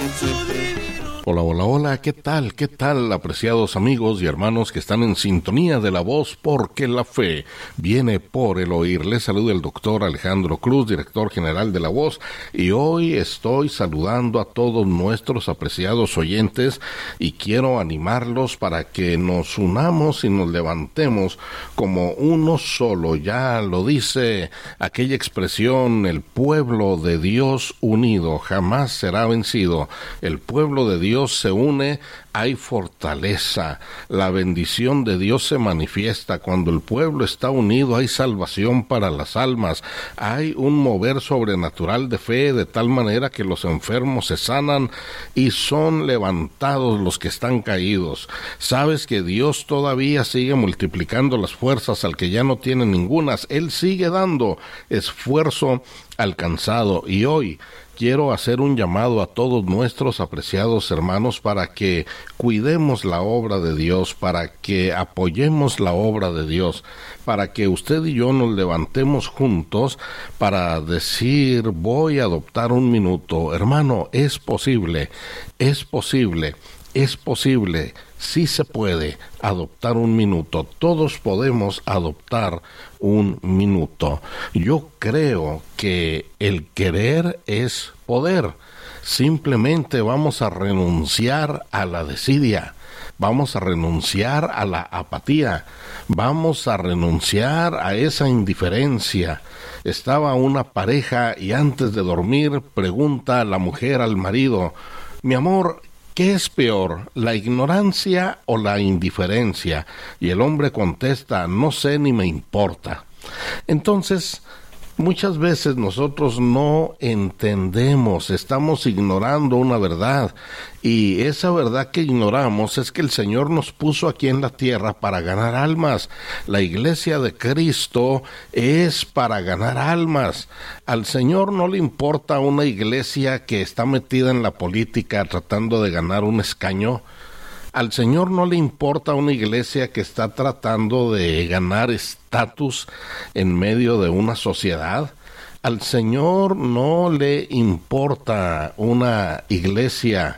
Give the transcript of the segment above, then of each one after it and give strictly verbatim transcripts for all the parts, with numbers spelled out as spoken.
Hola, hola, hola, ¿qué tal? ¿Qué tal, apreciados amigos y hermanos que están en sintonía de la voz? Porque la fe viene por el oír. Les saluda el doctor Alejandro Cruz, director general de la voz, y hoy estoy saludando a todos nuestros apreciados oyentes y quiero animarlos para que nos unamos y nos levantemos como uno solo. Ya lo dice aquella expresión, el pueblo de Dios unido jamás será vencido. El pueblo de Dios Dios se une, hay fortaleza, la bendición de Dios se manifiesta. Cuando el pueblo está unido hay salvación para las almas, hay un mover sobrenatural de fe de tal manera que los enfermos se sanan y son levantados los que están caídos. Sabes que Dios todavía sigue multiplicando las fuerzas al que ya no tiene ningunas. Él sigue dando esfuerzo al cansado, y hoy quiero hacer un llamado a todos nuestros apreciados hermanos para que cuidemos la obra de Dios, para que apoyemos la obra de Dios, para que usted y yo nos levantemos juntos para decir: voy a adoptar un minuto. Hermano, es posible, es posible, es posible. Sí se puede adoptar un minuto. Todos podemos adoptar un minuto. Yo creo que el querer es poder. Simplemente vamos a renunciar a la desidia. Vamos a renunciar a la apatía. Vamos a renunciar a esa indiferencia. Estaba una pareja y antes de dormir pregunta la mujer al marido: mi amor, ¿qué es peor, la ignorancia o la indiferencia? Y el hombre contesta: no sé ni me importa. Entonces, muchas veces nosotros no entendemos, estamos ignorando una verdad, y esa verdad que ignoramos es que el Señor nos puso aquí en la tierra para ganar almas. La iglesia de Cristo es para ganar almas. Al Señor no le importa una iglesia que está metida en la política tratando de ganar un escaño. Al Señor no le importa una iglesia que está tratando de ganar estatus en medio de una sociedad. Al Señor no le importa una iglesia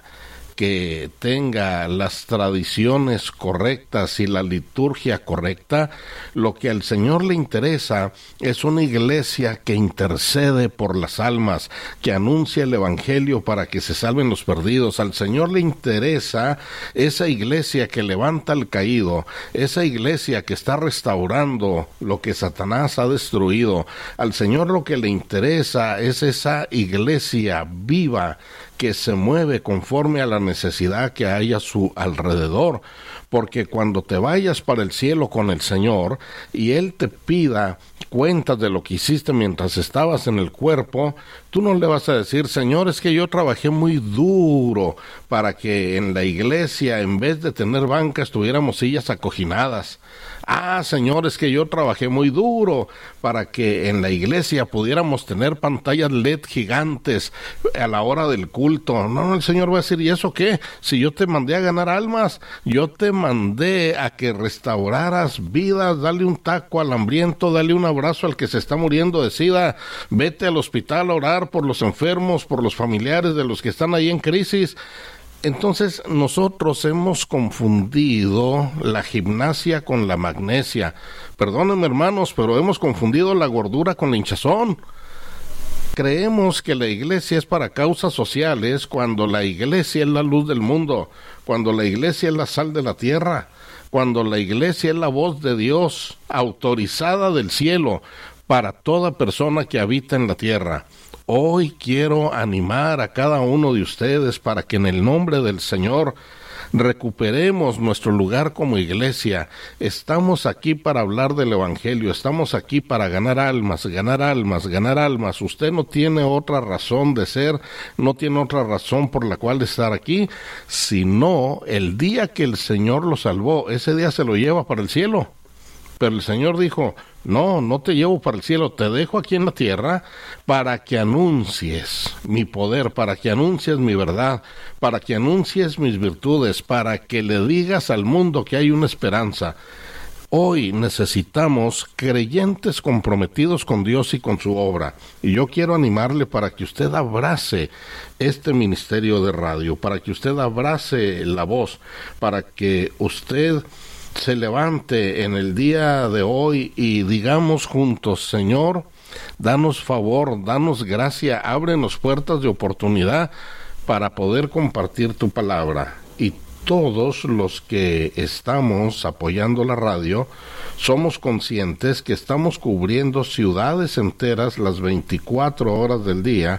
que tenga las tradiciones correctas y la liturgia correcta. Lo que al Señor le interesa es una iglesia que intercede por las almas, que anuncia el evangelio para que se salven los perdidos. Al Señor le interesa esa iglesia que levanta al caído, esa iglesia que está restaurando lo que Satanás ha destruido. Al Señor lo que le interesa es esa iglesia viva que se mueve conforme a la necesidad que hay a su alrededor, porque cuando te vayas para el cielo con el Señor y Él te pida cuentas de lo que hiciste mientras estabas en el cuerpo, tú no le vas a decir: Señor, es que yo trabajé muy duro para que en la iglesia, en vez de tener bancas, tuviéramos sillas acoginadas. Ah, Señor, es que yo trabajé muy duro para que en la iglesia pudiéramos tener pantallas L E D gigantes a la hora del culto. No, el Señor va a decir: ¿y eso qué? Si yo te mandé a ganar almas, yo te mandé a que restauraras vidas. Dale un taco al hambriento, dale un abrazo al que se está muriendo de sida, vete al hospital a orar por los enfermos, por los familiares de los que están ahí en crisis. Entonces nosotros hemos confundido la gimnasia con la magnesia. Perdónenme, hermanos, pero hemos confundido la gordura con la hinchazón. Creemos que la iglesia es para causas sociales cuando la iglesia es la luz del mundo, cuando la iglesia es la sal de la tierra, cuando la iglesia es la voz de Dios autorizada del cielo para toda persona que habita en la tierra. Hoy quiero animar a cada uno de ustedes para que en el nombre del Señor recuperemos nuestro lugar como iglesia. Estamos aquí para hablar del evangelio, estamos aquí para ganar almas, ganar almas, ganar almas. Usted no tiene otra razón de ser, no tiene otra razón por la cual estar aquí, sino el día que el Señor lo salvó, ese día se lo lleva para el cielo. Pero el Señor dijo: no, no te llevo para el cielo, te dejo aquí en la tierra para que anuncies mi poder, para que anuncies mi verdad, para que anuncies mis virtudes, para que le digas al mundo que hay una esperanza. Hoy necesitamos creyentes comprometidos con Dios y con su obra. Y yo quiero animarle para que usted abrace este ministerio de radio, para que usted abrace la voz, para que usted se levante en el día de hoy y digamos juntos: Señor, danos favor, danos gracia, ábrenos puertas de oportunidad para poder compartir tu palabra. Y todos los que estamos apoyando la radio somos conscientes que estamos cubriendo ciudades enteras las veinticuatro horas del día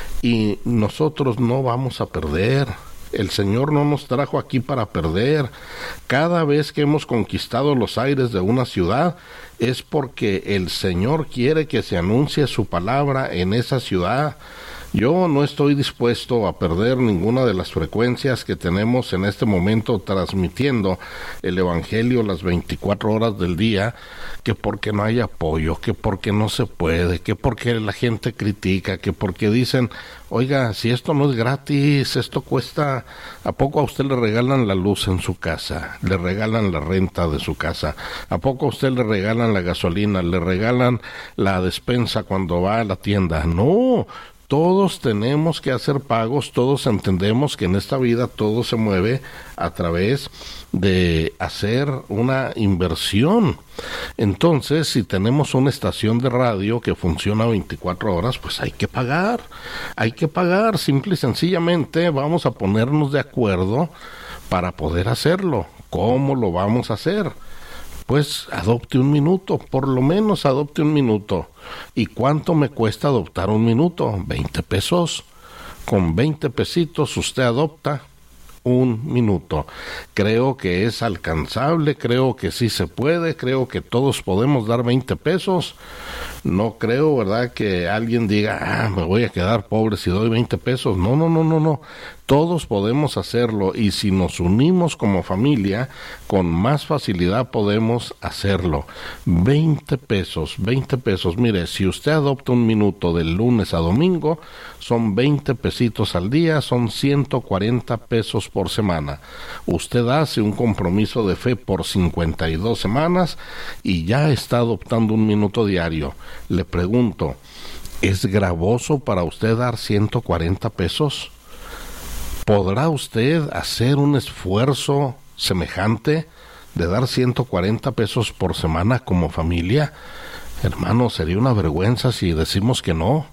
y nosotros no vamos a perder. El Señor no nos trajo aquí para perder. Cada vez que hemos conquistado los aires de una ciudad es porque el Señor quiere que se anuncie su palabra en esa ciudad. Yo no estoy dispuesto a perder ninguna de las frecuencias que tenemos en este momento transmitiendo el Evangelio las veinticuatro horas del día, que porque no hay apoyo, que porque no se puede, que porque la gente critica, que porque dicen: oiga, si esto no es gratis, esto cuesta. ¿A poco a usted le regalan la luz en su casa? ¿Le regalan la renta de su casa? ¿A poco a usted le regalan la gasolina? ¿Le regalan la despensa cuando va a la tienda? No. Todos tenemos que hacer pagos, todos entendemos que en esta vida todo se mueve a través de hacer una inversión. Entonces, si tenemos una estación de radio que funciona veinticuatro horas, pues hay que pagar, hay que pagar, simple y sencillamente vamos a ponernos de acuerdo para poder hacerlo. ¿Cómo lo vamos a hacer? Pues adopte un minuto, por lo menos adopte un minuto. ¿Y cuánto me cuesta adoptar un minuto? veinte pesos. Con veinte pesitos usted adopta un minuto. Creo que es alcanzable, creo que sí se puede, creo que todos podemos dar veinte pesos. No creo, ¿verdad?, que alguien diga: ah, me voy a quedar pobre si doy veinte pesos. No, no, no, no, no. Todos podemos hacerlo, y si nos unimos como familia, con más facilidad podemos hacerlo. veinte pesos, veinte pesos. Mire, si usted adopta un minuto del lunes a domingo, son veinte pesitos al día, son ciento cuarenta pesos por semana. Usted hace un compromiso de fe por cincuenta y dos semanas y ya está adoptando un minuto diario. Le pregunto, ¿es gravoso para usted dar ciento cuarenta pesos? ¿Podrá usted hacer un esfuerzo semejante de dar ciento cuarenta pesos por semana como familia? Hermano, sería una vergüenza si decimos que no.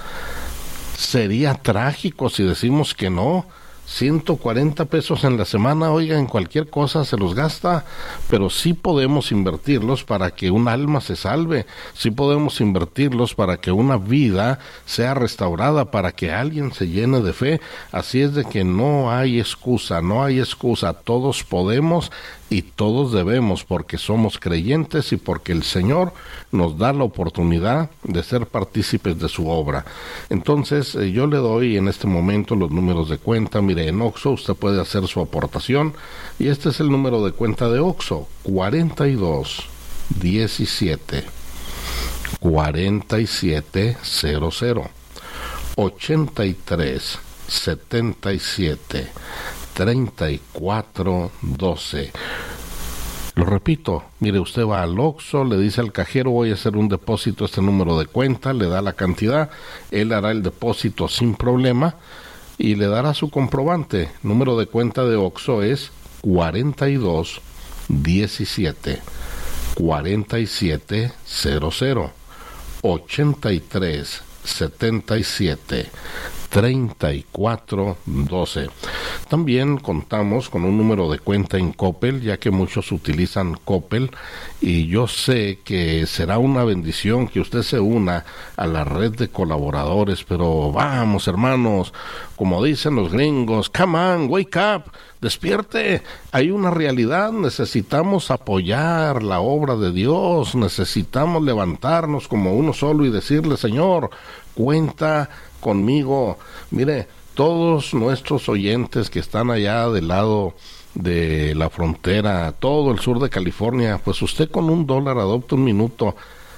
Sería trágico si decimos que no. ciento cuarenta pesos en la semana, oiga, en cualquier cosa se los gasta, pero sí podemos invertirlos para que un alma se salve, sí podemos invertirlos para que una vida sea restaurada, para que alguien se llene de fe. Así es de que no hay excusa, no hay excusa, todos podemos y todos debemos, porque somos creyentes y porque el Señor nos da la oportunidad de ser partícipes de su obra. Entonces, eh, yo le doy en este momento los números de cuenta. Mire, en Oxxo usted puede hacer su aportación, y este es el número de cuenta de Oxxo: cuarenta y dos diecisiete cuarenta y siete cero cero ochenta y tres setenta y siete treinta y cuatro doce. Lo repito, mire, usted va al Oxxo, le dice al cajero: voy a hacer un depósito a este número de cuenta, le da la cantidad, él hará el depósito sin problema y le dará su comprobante. Número de cuenta de Oxxo es cuarenta y dos diecisiete cuarenta y siete cero cero ochenta y tres setenta y siete treinta y cuatro doce. También contamos con un número de cuenta en Coppel, ya que muchos utilizan Coppel, y yo sé que será una bendición que usted se una a la red de colaboradores. Pero vamos, hermanos, como dicen los gringos, come on, wake up, despierte. Hay una realidad, necesitamos apoyar la obra de Dios, necesitamos levantarnos como uno solo y decirle: Señor, cuenta conmigo. Mire, todos nuestros oyentes que están allá del lado de la frontera, todo el sur de California, pues usted con un dólar adopta un minuto,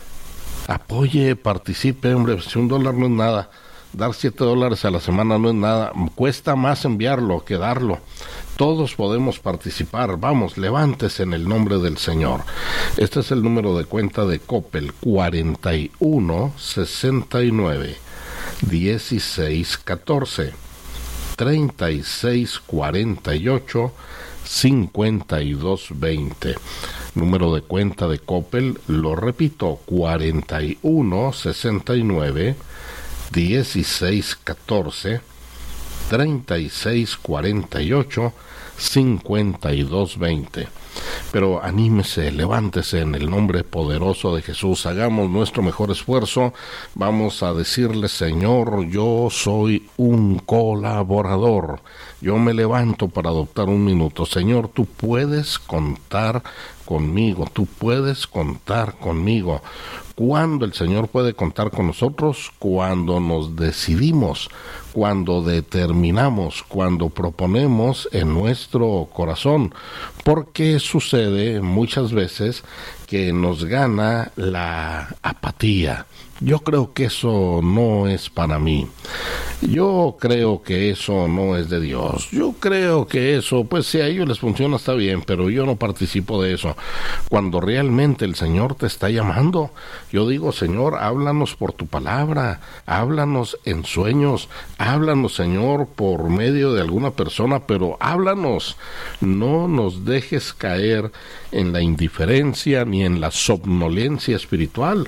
apoye, participe, hombre. Si un dólar no es nada, dar siete dólares a la semana no es nada, cuesta más enviarlo que darlo. Todos podemos participar. Vamos, levántese en el nombre del Señor. Este es el número de cuenta de Coppel, cuarenta y uno sesenta y nueve dieciséis catorce treinta y seis cuarenta y ocho cincuenta y dos veinte. Número de cuenta de Coppel, lo repito, cuarenta y uno sesenta y nueve dieciséis catorce treinta y seis cuarenta y ocho cincuenta y dos veinte. Pero anímese, levántese en el nombre poderoso de Jesús, hagamos nuestro mejor esfuerzo. Vamos a decirle: Señor, yo soy un colaborador, yo me levanto para adoptar un minuto. Señor, tú puedes contar conmigo, tú puedes contar conmigo. ¿Cuándo el Señor puede contar con nosotros? Cuando nos decidimos, cuando determinamos, cuando proponemos en nuestro corazón. Porque sucede muchas veces que nos gana la apatía. Yo creo que eso no es para mí. Yo creo que eso no es de Dios. Yo creo que eso, pues si a ellos les funciona está bien, pero yo no participo de eso. Cuando realmente el Señor te está llamando, yo digo: Señor, háblanos por tu palabra, háblanos en sueños, háblanos, Señor, por medio de alguna persona, pero háblanos. No nos dejes caer en la indiferencia ni en la somnolencia espiritual.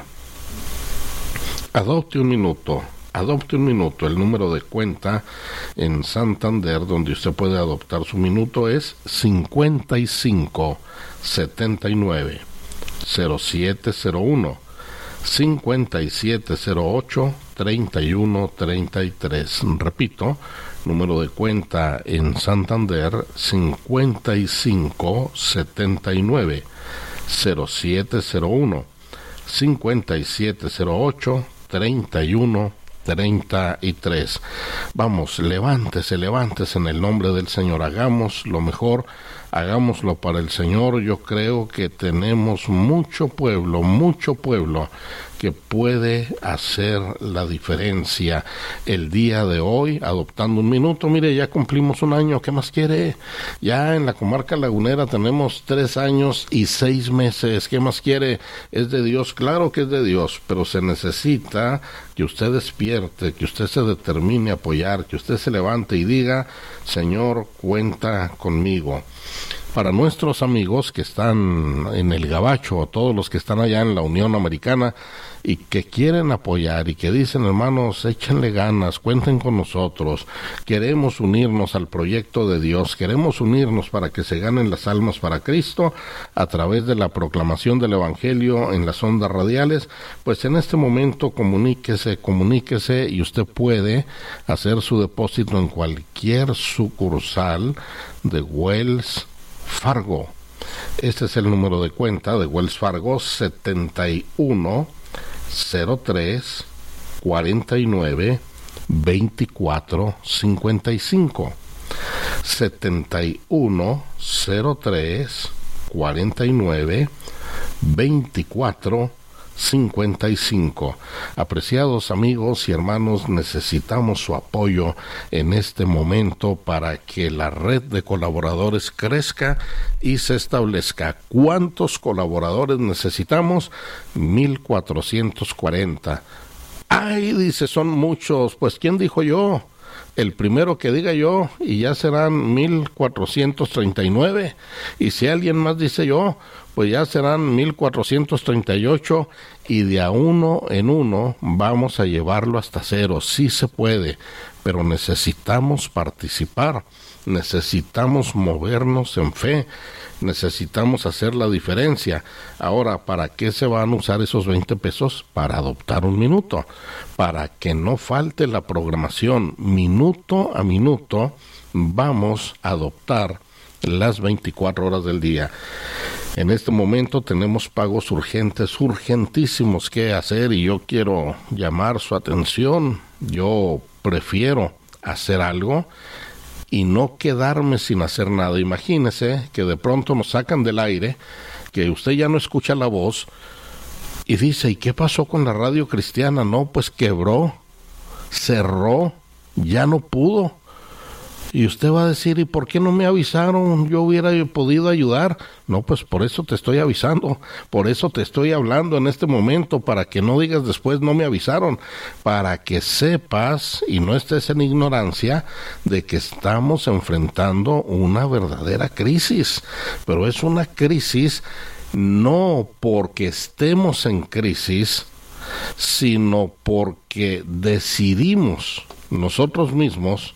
Adopte un minuto, adopte un minuto. El número de cuenta en Santander donde usted puede adoptar su minuto es cincuenta y cinco setenta y nueve cero siete cero uno cincuenta y siete cero ocho treinta y uno treinta y tres. Repito, número de cuenta en Santander cincuenta y cinco setenta y nueve cero siete cero uno cincuenta y siete cero ocho treinta y uno treinta y tres. Vamos, levántese, levántese en el nombre del Señor. Hagamos lo mejor, hagámoslo para el Señor. Yo creo que tenemos mucho pueblo, mucho pueblo que puede hacer la diferencia el día de hoy, adoptando un minuto. Mire, ya cumplimos un año, ¿qué más quiere? Ya en la comarca lagunera tenemos tres años y seis meses, ¿qué más quiere? ¿Es de Dios? Claro que es de Dios, pero se necesita que usted despierte, que usted se determine a apoyar, que usted se levante y diga: Señor, cuenta conmigo. Para nuestros amigos que están en el Gabacho, todos los que están allá en la Unión Americana y que quieren apoyar y que dicen: hermanos, échenle ganas, cuenten con nosotros, queremos unirnos al proyecto de Dios, queremos unirnos para que se ganen las almas para Cristo a través de la proclamación del Evangelio en las ondas radiales, pues en este momento comuníquese, comuníquese y usted puede hacer su depósito en cualquier sucursal de Wells Fargo. Este es el número de cuenta de Wells Fargo: setenta y uno cero tres cuarenta y nueve veinticuatro cincuenta y cinco. setenta y uno cero tres cuarenta y nueve veinticuatro cincuenta y cinco. Apreciados amigos y hermanos, necesitamos su apoyo en este momento para que la red de colaboradores crezca y se establezca. ¿Cuántos colaboradores necesitamos? mil cuatrocientos cuarenta. Ay, dice, son muchos. Pues ¿quién dijo yo? El primero que diga yo, y ya serán mil cuatrocientos treinta y nueve, y si alguien más dice yo, pues ya serán mil cuatrocientos treinta y ocho, y de a uno en uno vamos a llevarlo hasta cero. Sí se puede, pero necesitamos participar, necesitamos movernos en fe, necesitamos hacer la diferencia. Ahora, ¿para qué se van a usar esos veinte pesos? Para adoptar un minuto, para que no falte la programación. Minuto a minuto vamos a adoptar las veinticuatro horas del día. En este momento tenemos pagos urgentes, urgentísimos que hacer, y yo quiero llamar su atención. Yo prefiero hacer algo y no quedarme sin hacer nada. Imagínese que de pronto nos sacan del aire, que usted ya no escucha la voz y dice: ¿y qué pasó con la radio cristiana? No, pues quebró, cerró, ya no pudo. Y usted va a decir, ¿y por qué no me avisaron? Yo hubiera podido ayudar. No, pues por eso te estoy avisando, por eso te estoy hablando en este momento, para que no digas después no me avisaron, para que sepas y no estés en ignorancia de que estamos enfrentando una verdadera crisis. Pero es una crisis no porque estemos en crisis, sino porque decidimos nosotros mismos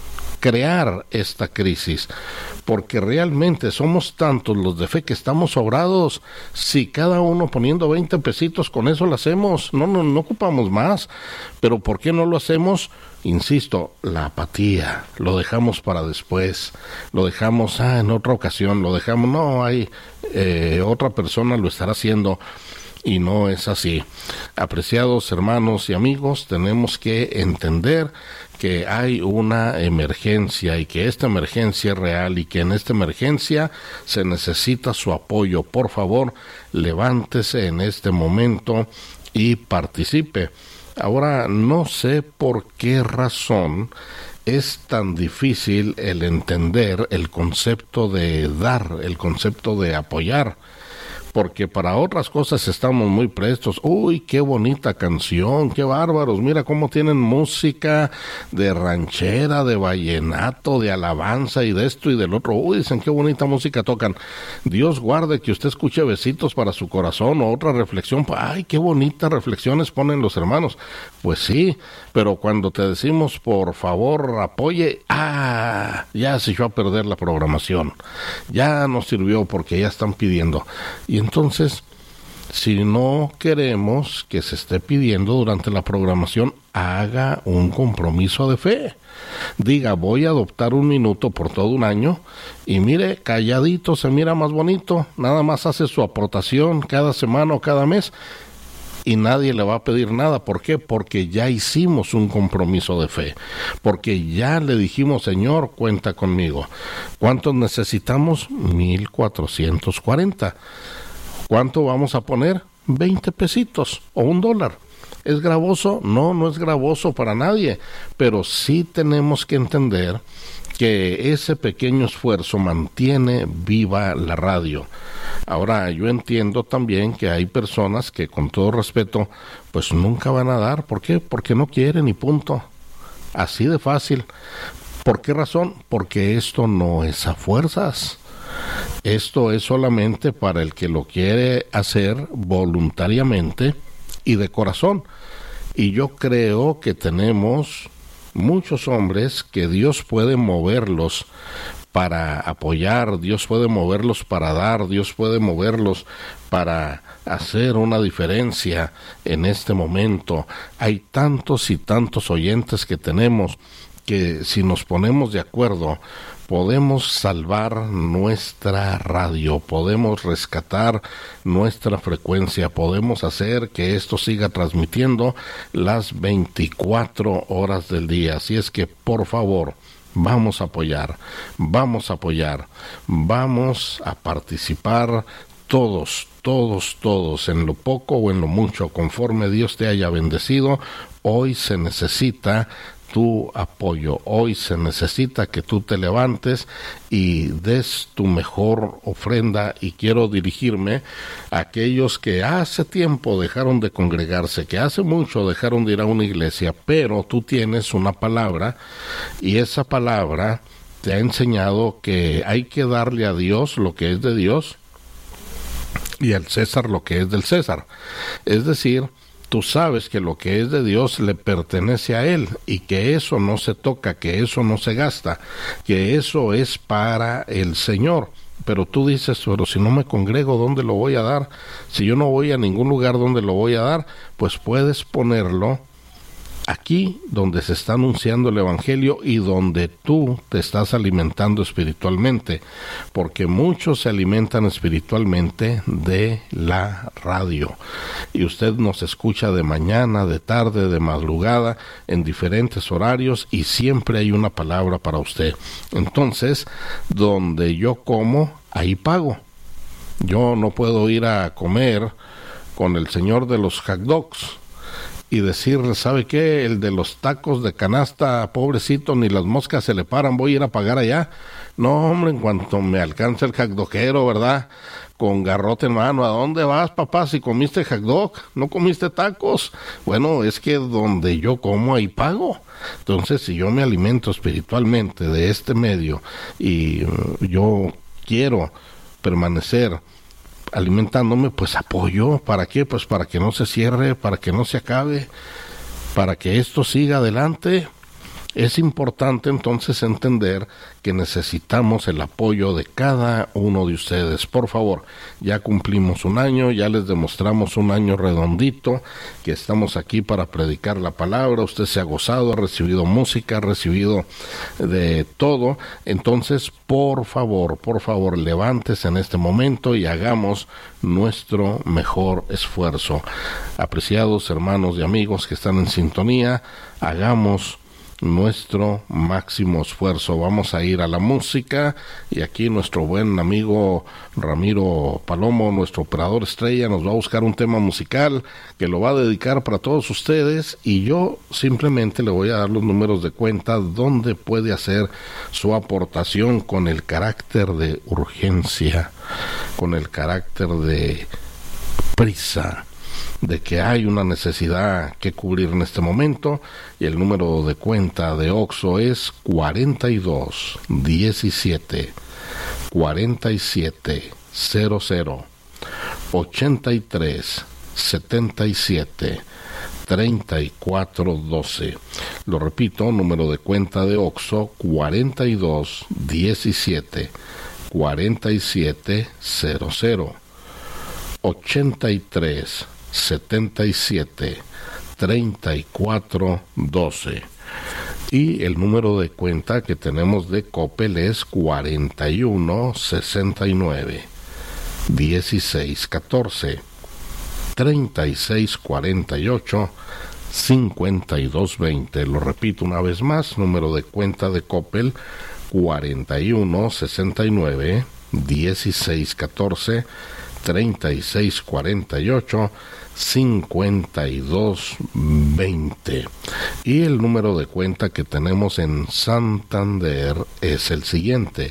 crear esta crisis, porque realmente somos tantos los de fe que estamos sobrados. Si cada uno poniendo veinte pesitos, con eso lo hacemos, no, no, no ocupamos más. Pero ¿por qué no lo hacemos? Insisto, la apatía, lo dejamos para después, lo dejamos ah, en otra ocasión, lo dejamos, no, hay eh, otra persona lo estará haciendo. Y no es así. Apreciados hermanos y amigos, tenemos que entender que hay una emergencia y que esta emergencia es real y que en esta emergencia se necesita su apoyo. Por favor, levántese en este momento y participe. Ahora, no sé por qué razón es tan difícil el entender el concepto de dar, el concepto de apoyar. Porque para otras cosas estamos muy prestos. Uy, qué bonita canción, qué bárbaros. Mira cómo tienen música de ranchera, de vallenato, de alabanza y de esto y del otro. Uy, dicen qué bonita música tocan. Dios guarde que usted escuche besitos para su corazón o otra reflexión. Ay, qué bonitas reflexiones ponen los hermanos. Pues sí, pero cuando te decimos por favor apoye, ah, ya se echó a perder la programación. Ya no sirvió porque ya están pidiendo. Y entonces, si no queremos que se esté pidiendo durante la programación, haga un compromiso de fe. Diga, voy a adoptar un minuto por todo un año y mire, calladito se mira más bonito, nada más hace su aportación cada semana o cada mes y nadie le va a pedir nada. ¿Por qué? Porque ya hicimos un compromiso de fe, porque ya le dijimos, Señor, cuenta conmigo. ¿Cuántos necesitamos? mil cuatrocientos cuarenta. ¿Cuánto vamos a poner? veinte pesitos o un dólar. ¿Es gravoso? No, no es gravoso para nadie, pero sí tenemos que entender que ese pequeño esfuerzo mantiene viva la radio. Ahora, yo entiendo también que hay personas que, con todo respeto, pues nunca van a dar. ¿Por qué? Porque no quieren y punto. Así de fácil. ¿Por qué razón? Porque esto no es a fuerzas. Esto es solamente para el que lo quiere hacer voluntariamente y de corazón. Y yo creo que tenemos muchos hombres que Dios puede moverlos para apoyar, Dios puede moverlos para dar, Dios puede moverlos para hacer una diferencia en este momento. Hay tantos y tantos oyentes que tenemos que si nos ponemos de acuerdo, podemos salvar nuestra radio, podemos rescatar nuestra frecuencia, podemos hacer que esto siga transmitiendo las veinticuatro horas del día. Así es que, por favor, vamos a apoyar, vamos a apoyar, vamos a participar todos, todos, todos, en lo poco o en lo mucho, conforme Dios te haya bendecido. Hoy se necesita tu apoyo, hoy se necesita que tú te levantes y des tu mejor ofrenda. Y quiero dirigirme a aquellos que hace tiempo dejaron de congregarse, que hace mucho dejaron de ir a una iglesia, pero tú tienes una palabra y esa palabra te ha enseñado que hay que darle a Dios lo que es de Dios y al César lo que es del César. Es decir, tú sabes que lo que es de Dios le pertenece a Él y que eso no se toca, que eso no se gasta, que eso es para el Señor. Pero tú dices, pero si no me congrego, ¿dónde lo voy a dar? Si yo no voy a ningún lugar donde lo voy a dar, pues puedes ponerlo aquí donde se está anunciando el Evangelio y donde tú te estás alimentando espiritualmente, porque muchos se alimentan espiritualmente de la radio. Y usted nos escucha de mañana, de tarde, de madrugada, en diferentes horarios y siempre hay una palabra para usted. Entonces, donde yo como, ahí pago. Yo no puedo ir a comer con el señor de los hot dogs y decirle, ¿sabe qué? El de los tacos de canasta, pobrecito, ni las moscas se le paran, voy a ir a pagar allá. No, hombre, en cuanto me alcance el hotdoguero, ¿verdad?, con garrote en mano, ¿a dónde vas, papá, si comiste hot dog? ¿No comiste tacos? Bueno, es que donde yo como, ahí pago. Entonces, si yo me alimento espiritualmente de este medio y uh, yo quiero permanecer alimentándome, pues apoyo. ¿Para qué? Pues para que no se cierre, para que no se acabe, para que esto siga adelante. Es importante entonces entender que necesitamos el apoyo de cada uno de ustedes. Por favor, ya cumplimos un año, ya les demostramos un año redondito, que estamos aquí para predicar la palabra. Usted se ha gozado, ha recibido música, ha recibido de todo. Entonces, por favor, por favor, levántese en este momento y hagamos nuestro mejor esfuerzo. Apreciados hermanos y amigos que están en sintonía, hagamos nuestro máximo esfuerzo. Vamos a ir a la música y aquí nuestro buen amigo Ramiro Palomo, nuestro operador estrella, nos va a buscar un tema musical que lo va a dedicar para todos ustedes, y yo simplemente le voy a dar los números de cuenta donde puede hacer su aportación con el carácter de urgencia, con el carácter de prisa, de que hay una necesidad que cubrir en este momento. Y el número de cuenta de Oxxo es cuarenta y dos diecisiete cuarenta y siete cero cero ochenta y tres setenta y siete treinta y cuatro doce. Lo repito, número de cuenta de Oxxo cuarenta y dos diecisiete cuarenta y siete cero cero ochenta y tres setenta y siete treinta y cuatro doce. Y el número de cuenta que tenemos de Coppel es cuarenta y uno sesenta y nueve dieciséis catorce treinta y seis cuarenta y ocho cincuenta y dos veinte. Lo repito una vez más, número de cuenta de Coppel cuarenta y uno sesenta y nueve dieciséis catorce treinta y seis cuarenta y ocho cincuenta y dos veinte. Y el número de cuenta que tenemos en Santander es el siguiente: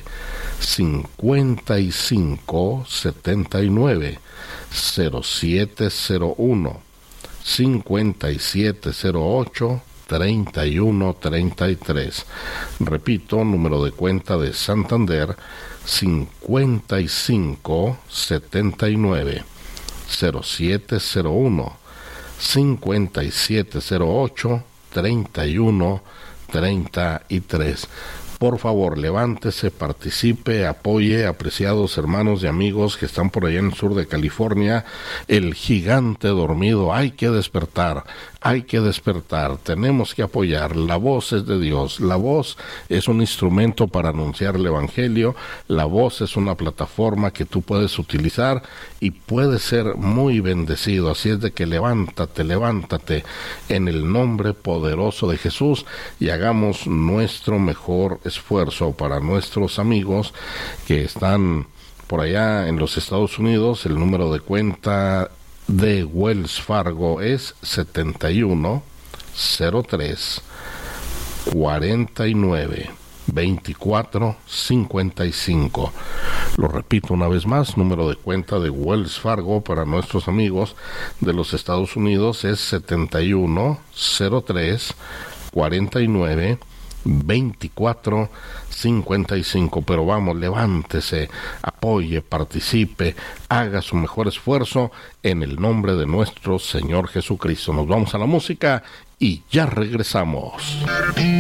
cincuenta y cinco setenta y nueve cero siete cero uno cincuenta y siete cero ocho treinta y uno treinta y tres. Repito, número de cuenta de Santander: cincuenta y cinco setenta y nueve cero siete cero uno cincuenta y siete cero ocho treinta y uno treinta y tres. Por favor, levántese, participe, apoye, apreciados hermanos y amigos que están por allá en el sur de California. El gigante dormido, hay que despertar, hay que despertar, tenemos que apoyar. La voz es de Dios, la voz es un instrumento para anunciar el Evangelio, la voz es una plataforma que tú puedes utilizar y puedes ser muy bendecido. Así es de que levántate, levántate en el nombre poderoso de Jesús y hagamos nuestro mejor esfuerzo para nuestros amigos que están por allá en los Estados Unidos. El número de cuenta de Wells Fargo es setenta y uno cero tres cuarenta y nueve veinticuatro cincuenta y cinco. Lo repito una vez más, número de cuenta de Wells Fargo para nuestros amigos de los Estados Unidos es setenta y uno cero tres cuarenta y nueve veinticuatro cincuenta y cinco. Pero vamos, levántese, apoye, participe, haga su mejor esfuerzo en el nombre de nuestro Señor Jesucristo. Nos vamos a la música y ya regresamos.